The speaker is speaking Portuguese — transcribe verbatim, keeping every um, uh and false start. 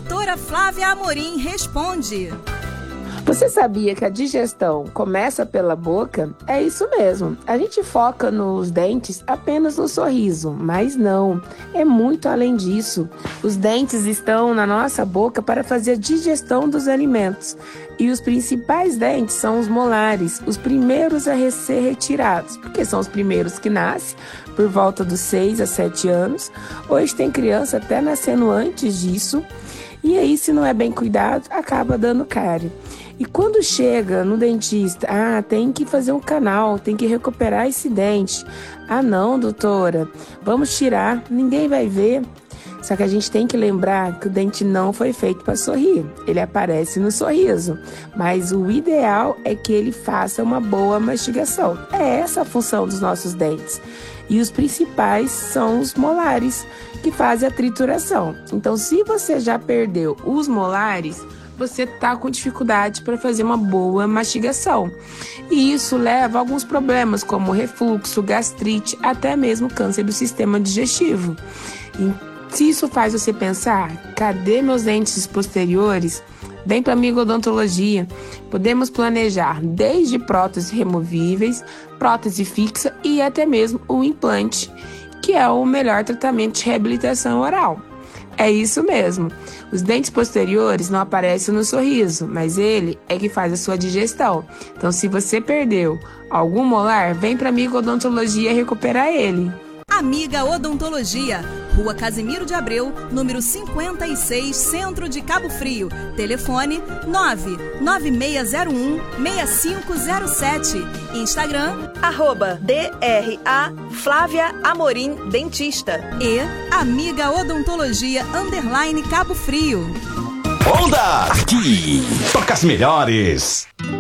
Doutora Flávia Amorim responde. Você sabia que a digestão começa pela boca? É isso mesmo. A gente foca nos dentes apenas no sorriso, mas não. É muito além disso. Os dentes estão na nossa boca para fazer a digestão dos alimentos. E os principais dentes são os molares, os primeiros a ser retirados, porque são os primeiros que nascem por volta dos seis a sete anos. Hoje tem criança até nascendo antes disso. E aí, se não é bem cuidado, acaba dando cárie. E quando chega no dentista, ah, tem que fazer um canal, tem que recuperar esse dente. Ah, não, doutora, vamos tirar, ninguém vai ver. Só que a gente tem que lembrar que o dente não foi feito para sorrir. Ele aparece no sorriso, mas o ideal é que ele faça uma boa mastigação. É essa a função dos nossos dentes. E os principais são os molares, que fazem a trituração. Então, se você já perdeu os molares, você está com dificuldade para fazer uma boa mastigação. E isso leva a alguns problemas, como refluxo, gastrite, até mesmo câncer do sistema digestivo. E se isso faz você pensar, cadê meus dentes posteriores? Vem para a Amiga Odontologia. Podemos planejar desde próteses removíveis, prótese fixa e até mesmo o implante, que é o melhor tratamento de reabilitação oral. É isso mesmo. Os dentes posteriores não aparecem no sorriso, mas ele é que faz a sua digestão. Então, se você perdeu algum molar, vem para a Amiga Odontologia recuperar ele. Amiga Odontologia, Rua Casimiro de Abreu, número cinquenta e seis, Centro de Cabo Frio. Telefone nove nove seis zero um, seis cinco zero sete. Instagram, arroba D R A Flávia Amorim Dentista. E Amiga Odontologia, underline Cabo Frio. Onda! Aqui, toca as melhores.